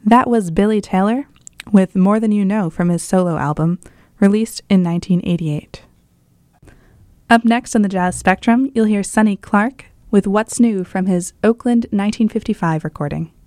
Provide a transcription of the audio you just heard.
That was Billy Taylor with More Than You Know from his solo album, released in 1988. Up next on the Jazz Spectrum, you'll hear Sonny Clark with What's New from his Oakland 1955 recording.